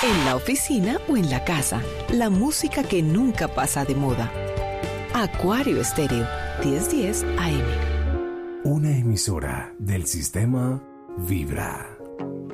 en la oficina o en la casa. La música que nunca pasa de moda. Acuario Estéreo, 1010 AM. Una emisora del sistema Vibra.